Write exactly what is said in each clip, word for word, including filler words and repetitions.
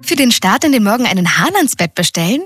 Für den Start in den Morgen einen Hahn ans Bett bestellen?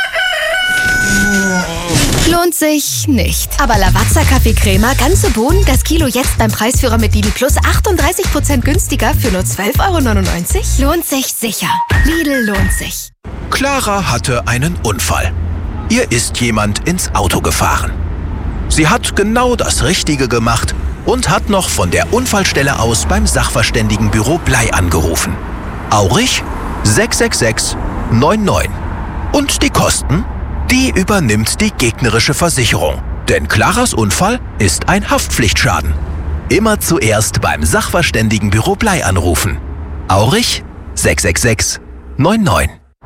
Lohnt sich nicht. Aber Lavazza Kaffee Crema, ganze Bohnen, das Kilo jetzt beim Preisführer mit Lidl Plus achtunddreißig Prozent günstiger für nur zwölf Euro neunundneunzig? Lohnt sich sicher. Lidl lohnt sich. Clara hatte einen Unfall. Ihr ist jemand ins Auto gefahren. Sie hat genau das Richtige gemacht und hat noch von der Unfallstelle aus beim Sachverständigenbüro Blei angerufen. Aurich sechs sechs sechs neun neun. Und die Kosten? Die übernimmt die gegnerische Versicherung. Denn Claras Unfall ist ein Haftpflichtschaden. Immer zuerst beim Sachverständigenbüro Blei anrufen. Aurich sechs sechs sechs neun neun.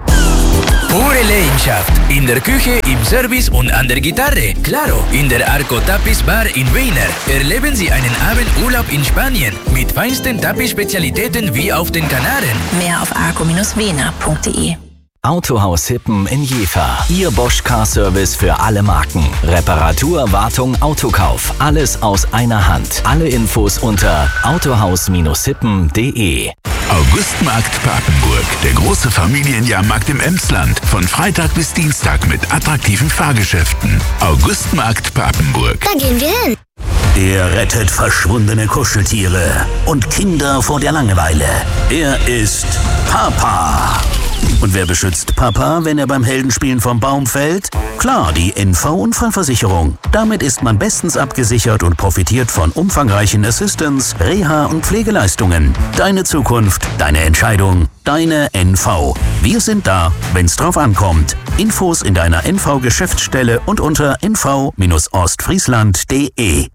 Pure Leidenschaft. In der Küche, im Service und an der Gitarre. Claro, in der Arco Tapiz Bar in Weiner. Erleben Sie einen Abendurlaub in Spanien mit feinsten Tapiz-Spezialitäten wie auf den Kanaren. Mehr auf arco Bindestrich wener Punkt de. Autohaus Hippen in Jever. Ihr Bosch Car Service für alle Marken. Reparatur, Wartung, Autokauf. Alles aus einer Hand. Alle Infos unter autohaus Bindestrich hippen Punkt de. Augustmarkt Papenburg, der große Familienjahrmarkt im Emsland. Von Freitag bis Dienstag mit attraktiven Fahrgeschäften. Augustmarkt Papenburg. Da gehen wir hin. Er rettet verschwundene Kuscheltiere und Kinder vor der Langeweile. Er ist Papa. Und wer beschützt Papa, wenn er beim Heldenspielen vom Baum fällt? Klar, die N V-Unfallversicherung. Damit ist man bestens abgesichert und profitiert von umfangreichen Assistance, Reha- und Pflegeleistungen. Deine Zukunft, deine Entscheidung, deine N V. Wir sind da, wenn's drauf ankommt. Infos in deiner N V-Geschäftsstelle und unter n v Bindestrich ostfriesland Punkt de.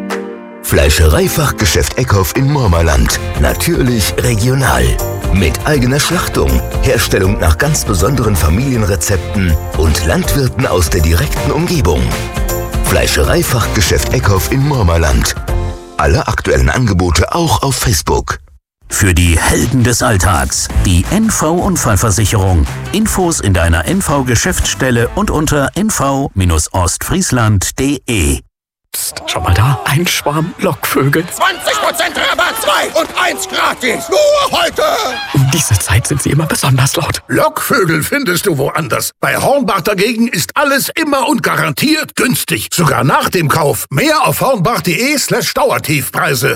Fleischereifachgeschäft Eckhoff in Mormerland. Natürlich regional. Mit eigener Schlachtung, Herstellung nach ganz besonderen Familienrezepten und Landwirten aus der direkten Umgebung. Fleischereifachgeschäft Eckhoff in Mormerland. Alle aktuellen Angebote auch auf Facebook. Für die Helden des Alltags, die N V-Unfallversicherung. Infos in deiner N V-Geschäftsstelle und unter n v Bindestrich ostfriesland Punkt de. Psst, schau mal da, ein Schwarm Lockvögel. zwanzig Prozent Rabatt, zwei und eins gratis. Nur heute. Um diese Zeit sind sie immer besonders laut. Lockvögel findest du woanders. Bei Hornbach dagegen ist alles immer und garantiert günstig. Sogar nach dem Kauf. Mehr auf hornbach Punkt de slash Dauertiefpreise.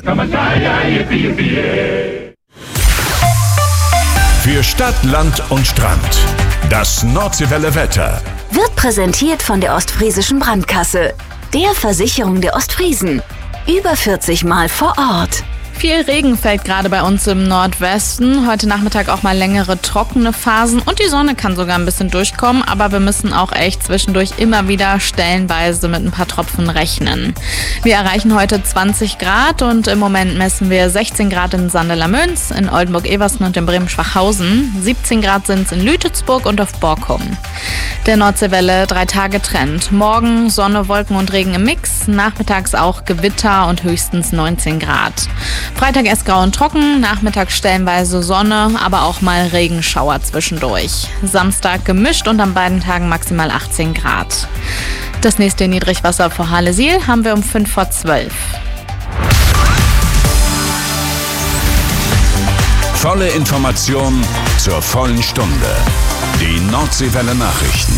Für Stadt, Land und Strand. Das Nordseewelle Wetter. Wird präsentiert von der Ostfriesischen Brandkasse. Der Versicherung der Ostfriesen. Über vierzig Mal vor Ort. Viel Regen fällt gerade bei uns im Nordwesten. Heute Nachmittag auch mal längere trockene Phasen und die Sonne kann sogar ein bisschen durchkommen, aber wir müssen auch echt zwischendurch immer wieder stellenweise mit ein paar Tropfen rechnen. Wir erreichen heute zwanzig Grad und im Moment messen wir sechzehn Grad in Sandeler-Münz, in Oldenburg-Eversten und in Bremen-Schwachhausen. siebzehn Grad sind es in Lütetsburg und auf Borkum. Der Nordseewelle drei Tage Trend. Morgen Sonne, Wolken und Regen im Mix, nachmittags auch Gewitter und höchstens neunzehn Grad. Freitag erst grau und trocken, nachmittags stellenweise Sonne, aber auch mal Regenschauer zwischendurch. Samstag gemischt und an beiden Tagen maximal achtzehn Grad. Das nächste Niedrigwasser vor Halesiel haben wir um fünf vor zwölf. Volle Information zur vollen Stunde. Die Nordseewelle Nachrichten.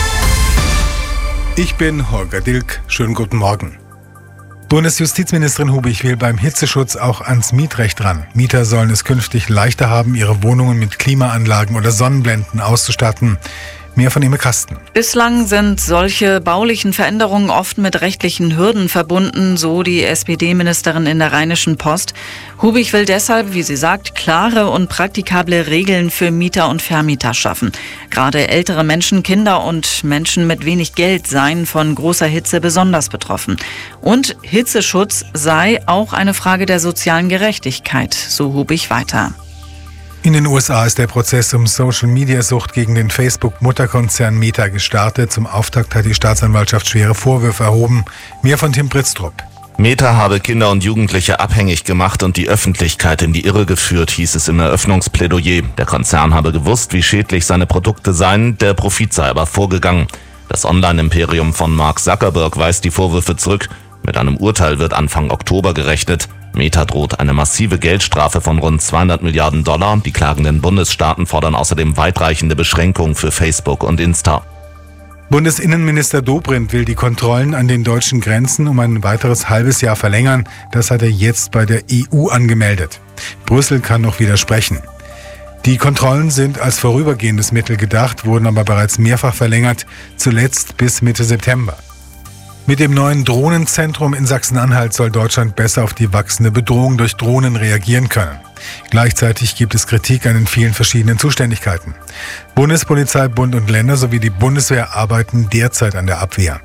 Ich bin Holger Dilk. Schönen guten Morgen. Bundesjustizministerin Hubig will beim Hitzeschutz auch ans Mietrecht ran. Mieter sollen es künftig leichter haben, ihre Wohnungen mit Klimaanlagen oder Sonnenblenden auszustatten. Mehr von Ime Kasten. Bislang sind solche baulichen Veränderungen oft mit rechtlichen Hürden verbunden, so die S P D-Ministerin in der Rheinischen Post. Hubig will deshalb, wie sie sagt, klare und praktikable Regeln für Mieter und Vermieter schaffen. Gerade ältere Menschen, Kinder und Menschen mit wenig Geld seien von großer Hitze besonders betroffen. Und Hitzeschutz sei auch eine Frage der sozialen Gerechtigkeit, so Hubig weiter. In den U S A ist der Prozess um Social-Media-Sucht gegen den Facebook-Mutterkonzern Meta gestartet. Zum Auftakt hat die Staatsanwaltschaft schwere Vorwürfe erhoben. Mehr von Tim Britztrup. Meta habe Kinder und Jugendliche abhängig gemacht und die Öffentlichkeit in die Irre geführt, hieß es im Eröffnungsplädoyer. Der Konzern habe gewusst, wie schädlich seine Produkte seien, der Profit sei aber vorgegangen. Das Online-Imperium von Mark Zuckerberg weist die Vorwürfe zurück. Mit einem Urteil wird Anfang Oktober gerechnet. Meta droht eine massive Geldstrafe von rund zweihundert Milliarden Dollar. Die klagenden Bundesstaaten fordern außerdem weitreichende Beschränkungen für Facebook und Insta. Bundesinnenminister Dobrindt will die Kontrollen an den deutschen Grenzen um ein weiteres halbes Jahr verlängern. Das hat er jetzt bei der E U angemeldet. Brüssel kann noch widersprechen. Die Kontrollen sind als vorübergehendes Mittel gedacht, wurden aber bereits mehrfach verlängert, zuletzt bis Mitte September. Mit dem neuen Drohnenzentrum in Sachsen-Anhalt soll Deutschland besser auf die wachsende Bedrohung durch Drohnen reagieren können. Gleichzeitig gibt es Kritik an den vielen verschiedenen Zuständigkeiten. Bundespolizei, Bund und Länder sowie die Bundeswehr arbeiten derzeit an der Abwehr.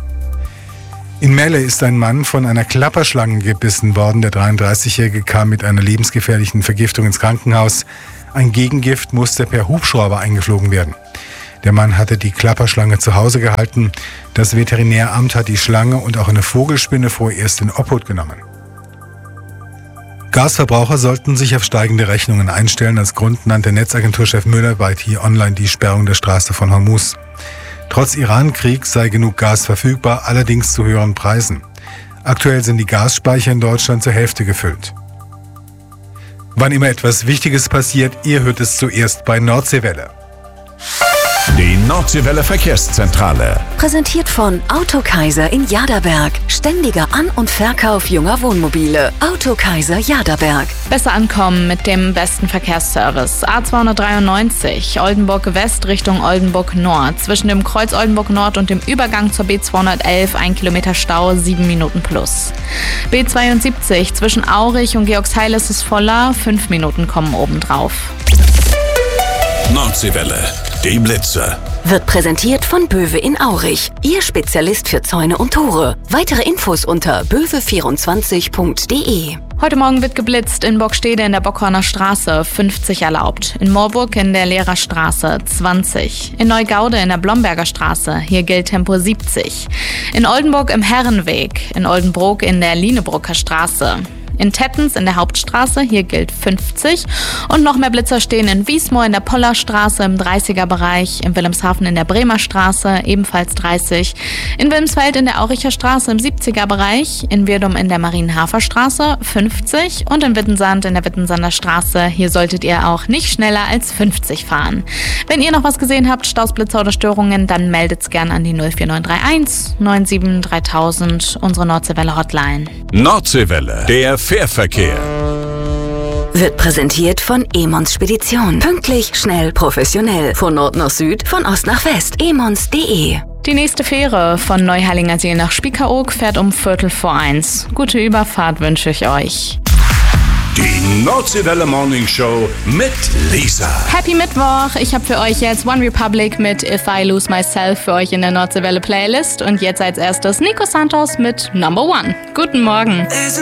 In Melle ist ein Mann von einer Klapperschlange gebissen worden. Der dreiunddreißigjährige kam mit einer lebensgefährlichen Vergiftung ins Krankenhaus. Ein Gegengift musste per Hubschrauber eingeflogen werden. Der Mann hatte die Klapperschlange zu Hause gehalten. Das Veterinäramt hat die Schlange und auch eine Vogelspinne vorerst in Obhut genommen. Gasverbraucher sollten sich auf steigende Rechnungen einstellen. Als Grund nannte Netzagenturchef Müller bei T-Online die Sperrung der Straße von Hormuz. Trotz Iran-Krieg sei genug Gas verfügbar, allerdings zu höheren Preisen. Aktuell sind die Gasspeicher in Deutschland zur Hälfte gefüllt. Wann immer etwas Wichtiges passiert, ihr hört es zuerst bei Nordseewelle. Die Nordseewelle Verkehrszentrale. Präsentiert von Autokaiser in Jaderberg. Ständiger An- und Verkauf junger Wohnmobile. Autokaiser Jaderberg. Besser ankommen mit dem besten Verkehrsservice. A zweihundertdreiundneunzig, Oldenburg West Richtung Oldenburg Nord. Zwischen dem Kreuz Oldenburg Nord und dem Übergang zur B zweihundertelf, ein Kilometer Stau, sieben Minuten plus. B zweiundsiebzig, zwischen Aurich und Georgsheil ist es voller, fünf Minuten kommen obendrauf. Nordseewelle. Die Blitze. Wird präsentiert von Böwe in Aurich. Ihr Spezialist für Zäune und Tore. Weitere Infos unter böwe vierundzwanzig punkt de. Heute Morgen wird geblitzt in Bockstede in der Bockhorner Straße, fünfzig erlaubt. In Moorburg in der Lehrerstraße, zwanzig. In Neugaude in der Blomberger Straße, hier gilt Tempo siebzig. In Oldenburg im Herrenweg. In Oldenbrook in der Lienebrucker Straße. In Tettens in der Hauptstraße, hier gilt fünfzig. Und noch mehr Blitzer stehen in Wiesmoor in der Pollerstraße im dreißiger Bereich, in Wilhelmshaven in der Bremer Straße, ebenfalls dreißig. In Wilmsfeld in der Auricher Straße im siebziger Bereich, in Wirdum in der Marienhafer Straße fünfzig und in Wittensand in der Wittensander Straße. Hier solltet ihr auch nicht schneller als fünfzig fahren. Wenn ihr noch was gesehen habt, Staus, Blitzer oder Störungen, dann meldet's gern an die null vier neun drei eins neun sieben dreitausend, unsere Nordseewelle Hotline. Nordseewelle, der Fährverkehr. Wird präsentiert von Emons Spedition. Pünktlich, schnell, professionell. Von Nord nach Süd, von Ost nach West. emons punkt de. Die nächste Fähre von Neuherlingersiel nach Spiekeroog fährt um Viertel vor eins. Gute Überfahrt wünsche ich euch. Die Nordseewelle Morning Show mit Lisa. Happy Mittwoch! Ich habe für euch jetzt One Republic mit If I Lose Myself für euch in der Nordseewelle Playlist. Und jetzt als erstes Nico Santos mit Number One. Guten Morgen.